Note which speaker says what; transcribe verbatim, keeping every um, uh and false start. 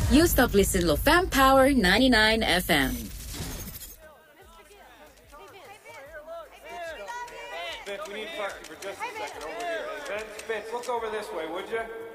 Speaker 1: You stop listening to Fam Power ninety-nine F M.
Speaker 2: Vince, we need to talk to you for just a second over here. Hey, Vince, Vince, look over this way, would you?